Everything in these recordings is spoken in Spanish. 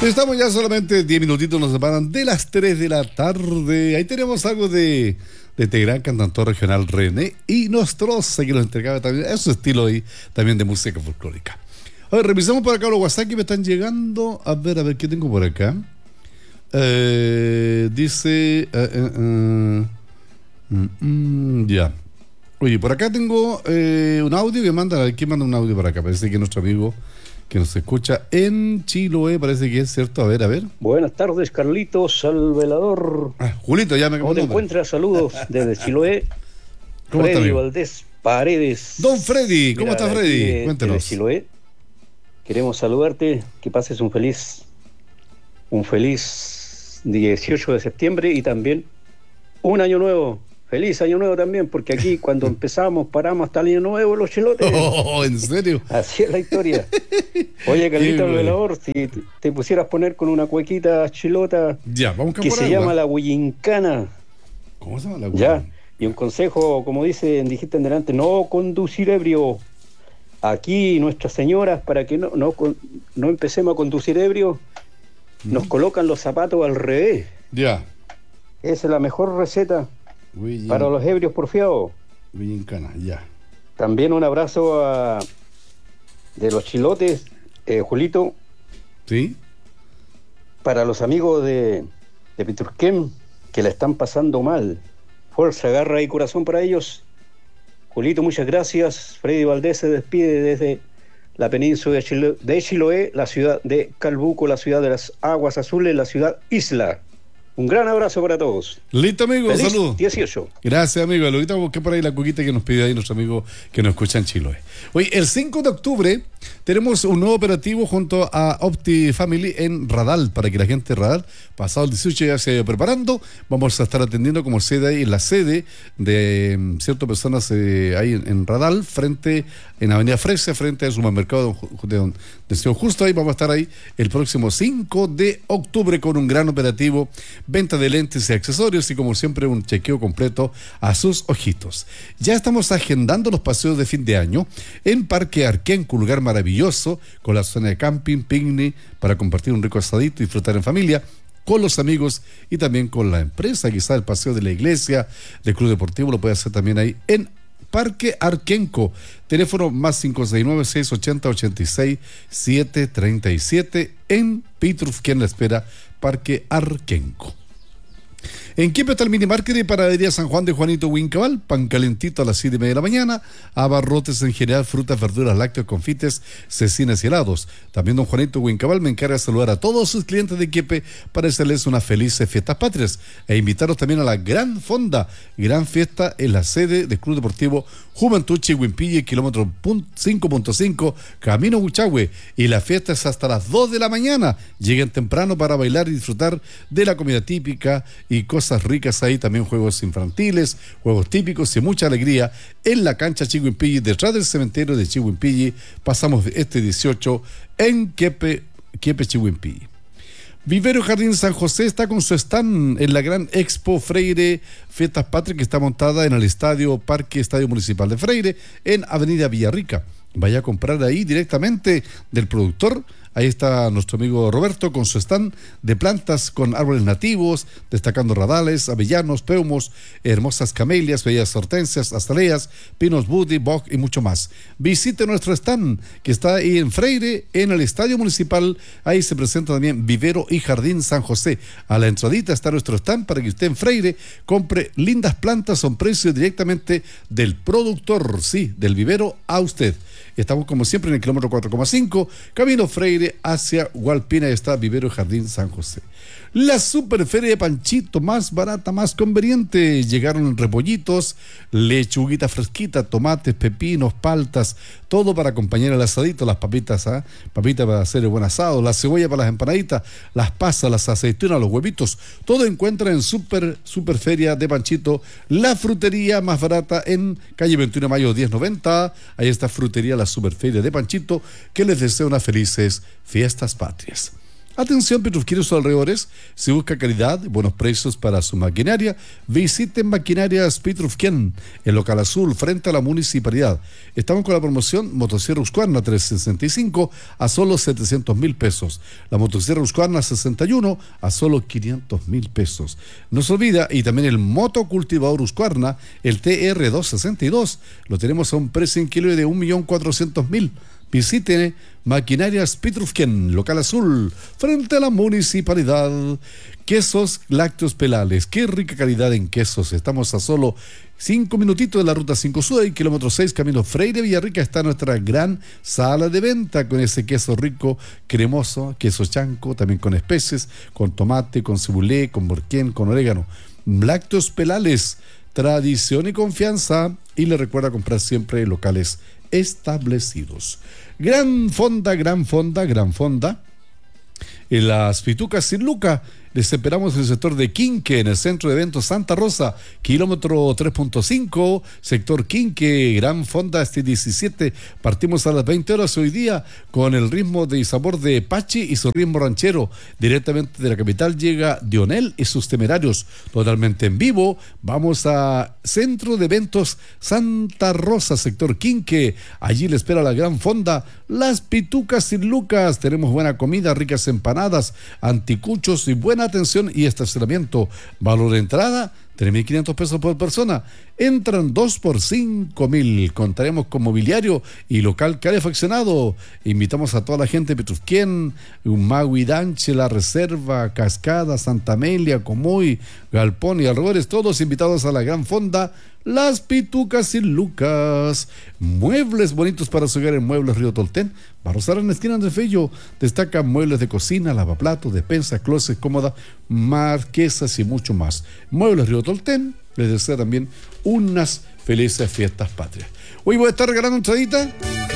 Estamos ya solamente 10 minutitos, nos separan de las 3 de la tarde. Ahí tenemos algo de este gran cantautor regional René y Nostroza, que nos entregaba también a su estilo ahí, también de música folclórica. A ver, revisamos por acá los WhatsApp que me están llegando. A ver, ¿qué tengo por acá? Dice... ya. Oye, por acá tengo un audio que manda... ¿Quién manda un audio por acá? Parece que nuestro amigo que nos escucha en Chiloé, parece que es cierto. A ver. Buenas tardes, Carlitos, al velador. Julito, ya me ¿Cómo te encuentras? Saludos desde Chiloé. ¿Cómo Freddy está, Valdés Paredes. Don Freddy, ¿cómo está Freddy? Cuéntenos. De Chiloé. Queremos saludarte, que pases un feliz 18 de septiembre y también un año nuevo. Feliz año nuevo también, porque aquí cuando empezamos paramos hasta el año nuevo los chilotes. Oh, ¿en serio? Así es la historia. Oye, Carlito el velador, si te pusieras poner con una cuequita chilota ya, vamos que se llama la Huillincana. ¿Cómo se llama la Huillincana? Ya, y un consejo, como dijiste en delante, no conducir ebrio. Aquí nuestras señoras, para que no empecemos a conducir ebrio, nos colocan los zapatos al revés. Ya. Esa es la mejor receta para los ebrios porfiados. Huillincana, ya. También un abrazo de los chilotes, Julito. Sí. Para los amigos de Piturquén, que la están pasando mal. Fuerza, garra y corazón para ellos. Julito, muchas gracias. Freddy Valdés se despide desde la península de Chiloé, la ciudad de Calbuco, la ciudad de las aguas azules, la ciudad isla. Un gran abrazo para todos. Listo, amigo, feliz saludos. 18. Gracias, amigo. Ahorita busqué por ahí la coquita que nos pidió ahí nuestro amigo que nos escucha en Chiloé. Oye, el 5 de octubre tenemos un nuevo operativo junto a Opti Family en Radal, para que la gente de Radal, pasado el 18, ya se vaya preparando. Vamos a estar atendiendo como sede ahí, en la sede de ciertas personas ahí en Radal, en Avenida Fresia, frente al supermercado de señor Justo. Ahí vamos a estar ahí el próximo 5 de octubre con un gran operativo, venta de lentes y accesorios y como siempre un chequeo completo a sus ojitos. Ya estamos agendando los paseos de fin de año en Parque Arquenco, un lugar maravilloso con la zona de camping, picnic, para compartir un rico asadito y disfrutar en familia, con los amigos y también con la empresa. Quizá el paseo de la iglesia, del club deportivo, lo puede hacer también ahí en Parque Arquenco. Teléfono más 569-680-86-737 en Pitrufquén, la espera Parque Arquenco. En Quiepe está el mini market de Panadería San Juan de Juanito Huincabal, pan calentito a las 7:30 de la mañana, abarrotes en general, frutas, verduras, lácteos, confites, cecinas y helados. También don Juanito Huincabal me encarga de saludar a todos sus clientes de Quiepe para desearles unas felices fiestas patrias e invitarlos también a la gran fonda, gran fiesta en la sede del Club Deportivo Juventud Chihuimpille, kilómetro 5.5, Camino Huchahue, y la fiesta es hasta las 2 de la mañana. Lleguen temprano para bailar y disfrutar de la comida típica y cosas ricas ahí, también juegos infantiles, juegos típicos y mucha alegría en la cancha Chihuimpille, detrás del cementerio de Chihuimpille. Pasamos este 18 en Quiepe Chihuimpille. Vivero Jardín San José está con su stand en la gran Expo Freire Fiestas Patrias, que está montada en el Estadio Municipal de Freire, en Avenida Villarrica. Vaya a comprar ahí directamente del productor. Ahí está nuestro amigo Roberto con su stand de plantas con árboles nativos, destacando radales, avellanos, peumos, hermosas camelias, bellas hortensias, azaleas, pinos Buddy, boj y mucho más. Visite nuestro stand que está ahí en Freire, en el Estadio Municipal. Ahí se presenta también Vivero y Jardín San José. A la entradita está nuestro stand para que usted en Freire compre lindas plantas a un precio directamente del productor, sí, del vivero a usted. Estamos como siempre en el kilómetro 4,5, camino Freire hacia Hualpina. Está Vivero Jardín San José. La superferia de Panchito, más barata, más conveniente. Llegaron repollitos, lechuguita fresquita, tomates, pepinos, paltas, todo para acompañar el asadito, las papitas, papitas para hacer el buen asado, la cebolla para las empanaditas, las pasas, las aceitunas, los huevitos. Todo encuentra en Superferia de Panchito, la frutería más barata en calle 21 de Mayo 1090. Ahí está Frutería La Superferia de Panchito, que les desea unas felices fiestas patrias. Atención, Petrusquén y sus alrededores, si busca calidad y buenos precios para su maquinaria, visiten Maquinarias Petrusquén, el local azul, frente a la municipalidad. Estamos con la promoción Motosierra Husqvarna 365 a solo 700.000 pesos. La Motosierra Husqvarna 61 a solo 500.000 pesos. No se olvida, y también el motocultivador Husqvarna, el TR262, lo tenemos a un precio en kilo de 1.400.000. Visite Maquinarias Petrusquén, local azul, frente a la municipalidad. Quesos Lácteos Pelales, qué rica calidad en quesos. Estamos a solo 5 minutitos de la ruta 5 Sur y kilómetro 6, camino Freire Villarrica. Está nuestra gran sala de venta con ese queso rico, cremoso, queso chanco, también con especies, con tomate, con cebulé, con morquén, con orégano. Lácteos Pelales, tradición y confianza. Y le recuerda comprar siempre en locales establecidos. Gran fonda. En las Pitucas Sin Luca, les esperamos en el sector de Quinque, en el centro de eventos Santa Rosa, kilómetro 3.5, sector Quinque, gran fonda este 17. Partimos a las 20 horas hoy día con el ritmo y sabor de Pachi y su ritmo ranchero. Directamente de la capital llega Dionel y sus Temerarios, totalmente en vivo. Vamos a centro de eventos Santa Rosa, sector Quinque. Allí le espera la gran fonda, las Pitucas Sin Lucas. Tenemos buena comida, ricas empanadas, anticuchos y buena atención y estacionamiento. Valor de entrada 3.500 pesos por persona. Entran 2 por 5.000. Contaremos con mobiliario y local calefaccionado. Invitamos a toda la gente de Petrusquén, Humagui, Danche, La Reserva, Cascada, Santa Amelia, Comuy, Galpón y alrededores, todos invitados a la gran fonda Las Pitucas Sin Lucas. Muebles bonitos para su hogar en Muebles Río Tolten. Barrosar en la esquina de Fello. Destacan muebles de cocina, lavaplatos, despensas, closets, cómodas, marquesas y mucho más. Muebles Río Tolten les desea también unas felices fiestas patrias. Hoy voy a estar regalando entradita.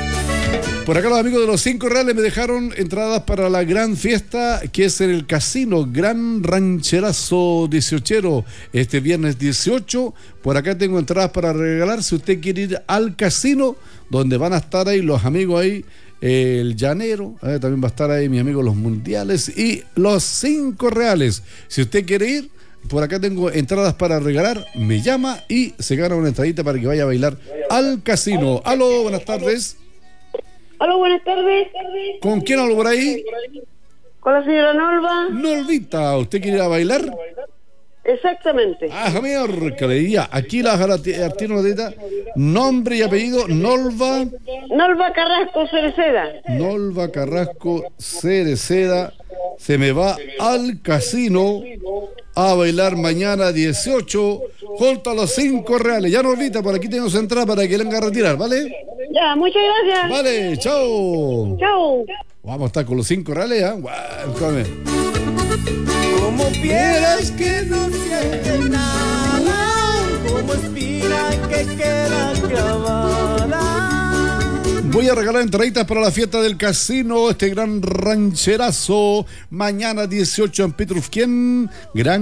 Por acá los amigos de los 5 reales me dejaron entradas para la gran fiesta que es en el casino Gran Rancherazo 18 este viernes 18. Por acá tengo entradas para regalar si usted quiere ir al casino, donde van a estar ahí los amigos ahí, el llanero, también va a estar ahí mis amigos los mundiales y los 5 reales. Si usted quiere ir, por acá tengo entradas para regalar, me llama y se gana una entradita para que vaya a bailar al casino. Aló, buenas tardes. Aló, buenas tardes. ¿Con quién hablo por ahí? Con la señora Nolva. Nolvita, ¿usted quiere ir a bailar? Exactamente. Ah, miércoles, ya. Aquí la Artino Notita. Nombre y apellido, Nolva. Nolva Carrasco Cereceda. Nolva Carrasco Cereceda. Se me va al casino a bailar mañana 18 junto a los 5 reales. Ya, Nolvita, por aquí tengo su entrada para que le venga a retirar, ¿vale? Ya, muchas gracias. Vale, chao. Chao. Vamos a estar con los 5 reales, ¿eh? Guau, como piedras que no sienten nada, como espina que queda clavada. Voy a regalar entraditas para la fiesta del casino, este gran rancherazo, mañana 18 en Petrusquén,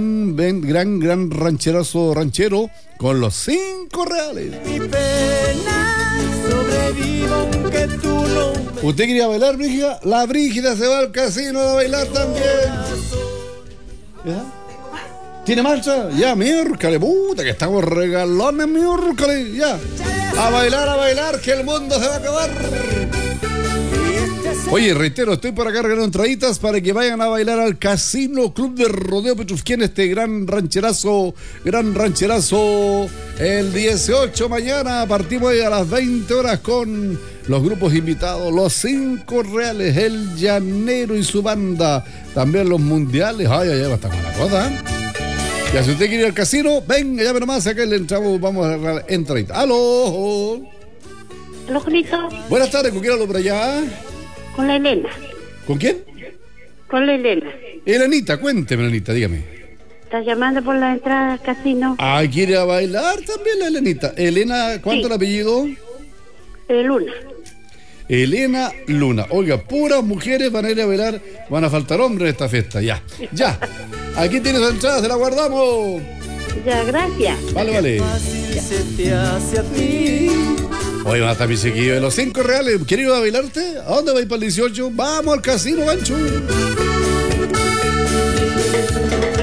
gran rancherazo ranchero, con los 5 reales. Mi pena sobrevivo aunque tú no. ¿Usted quería bailar, Brígida? La Brígida se va al casino a bailar también. ¿Ya? ¿Tiene marcha? Ya, miércoles, puta, que estamos regalones, miércoles, ya. A bailar, que el mundo se va a acabar. Oye, reitero, estoy por acá regalando entraditas para que vayan a bailar al Casino Club de Rodeo Petrusquén, este gran rancherazo, el 18 mañana. Partimos ahí a las 20 horas con los grupos invitados, los 5 reales, el llanero y su banda, también los mundiales. Ay, va a estar con la cosa, ¿eh? Ya, si usted quiere ir al casino, venga, llame nomás, acá le entramos, vamos a regalar entraditas. ¡Aló! ¿Aló, Julito? Buenas tardes, ¿con quién hablo por allá? Con la Elena. ¿Con quién? Con la Elena. Elenita, cuénteme, Elenita, dígame. ¿Estás llamando por la entrada al casino? Ah, ¿quiere a bailar también la Elenita? Elena, ¿cuánto Sí. el apellido? Luna. Elena Luna. Oiga, puras mujeres van a ir a bailar, van a faltar hombres en esta fiesta, ya. Aquí tiene su entrada, se la guardamos. Ya, gracias. Vale. Fácil se te hace a ti. Oye, van a estar mis chiquillos de los 5 reales. ¿Quiere ir a bailar usted? ¿A dónde va a ir para el 18? Vamos al casino, gancho.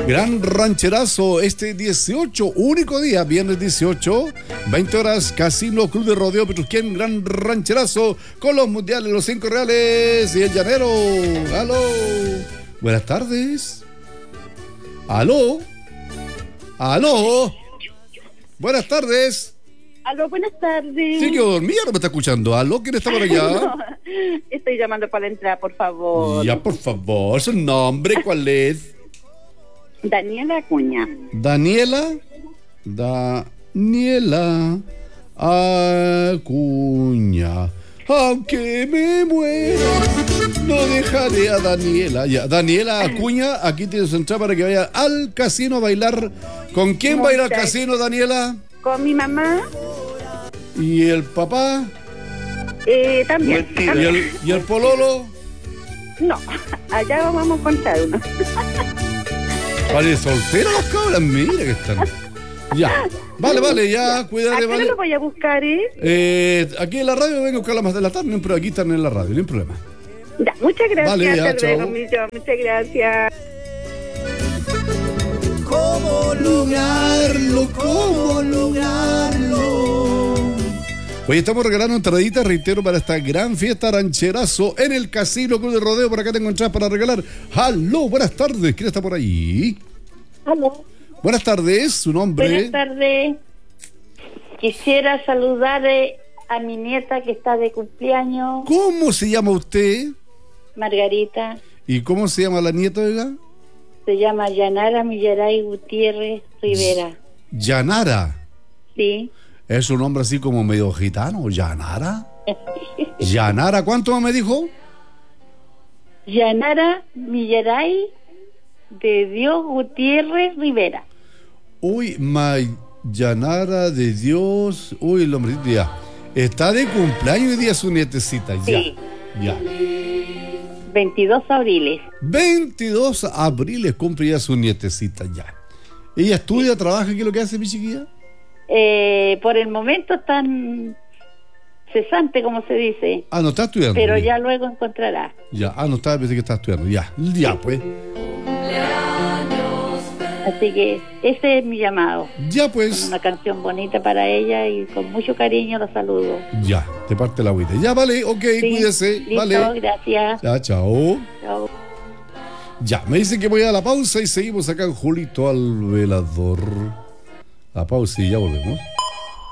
Gran rancherazo este 18, único día, viernes 18, 20 horas, Casino Club de Rodeo Petrusquén, gran rancherazo con los mundiales, los 5 reales y el llanero. Aló, buenas tardes. Aló, aló, buenas tardes. Aló, buenas tardes. Sí, que dormía, no me está escuchando. Aló, ¿quién está por allá? No, estoy llamando para la entrada, por favor. Ya, por favor, su nombre, ¿cuál es? Daniela Acuña. Daniela Acuña. Aunque me muera, no dejaré a Daniela. Ya, Daniela Acuña, aquí tienes su entrada para que vaya al casino a bailar. ¿Con quién va a ir al casino, Daniela? Con mi mamá. ¿Y el papá? También. ¿Y el pololo? No, allá vamos a encontrar uno. Vale, soltera las cabras, mira que están. Ya, vale, ya, cuídate, ¿A qué vale. lo voy a buscar, Aquí en la radio vengo a buscarla más de la tarde, pero aquí están en la radio, no hay problema. Ya, muchas gracias. Vale, ya, hasta luego, chao. Millón, muchas gracias. ¿Cómo lograrlo? ¿Cómo lograrlo? Hoy estamos regalando entraditas, reitero, para esta gran fiesta rancherazo en el Casino Club de Rodeo. Por acá te encontrás para regalar. Aló, buenas tardes. ¿Quién está por ahí? Aló. Buenas tardes, su nombre. Buenas tardes. Quisiera saludar a mi nieta que está de cumpleaños, ¿Cómo se llama usted? Margarita. ¿Y cómo se llama la nieta, oiga? Se llama Yanara Millaray Gutiérrez Rivera. Yanara. Sí. Es un nombre así como medio gitano. ¿Yanara? Yanara, ¿cuánto más me dijo? Yanara Millaray de Dios Gutiérrez Rivera. Uy, Yanara de Dios. Uy, el hombre, ya. Está de cumpleaños hoy día su nietecita. Ya. Sí. Ya. 22 abriles. 22 abriles cumple ya su nietecita. Ya. ¿Ella estudia, trabaja? ¿Qué es lo que hace, mi chiquilla? Por el momento están cesante, como se dice, Ah, no está estudiando. pero bien. ya luego encontrará. Ya, no está, pensé que está estudiando. Ya, ya, pues. Así que ese es mi llamado. Ya, pues. Una canción bonita para ella y con mucho cariño la saludo. Ya, te parte la agüita. Ya, vale, ok, Sí, cuídese. listo, Vale. gracias. Ya, chao. Chao. Ya, me dicen que voy a la pausa y seguimos acá en Julito al Velador. La pausa y ya volvemos.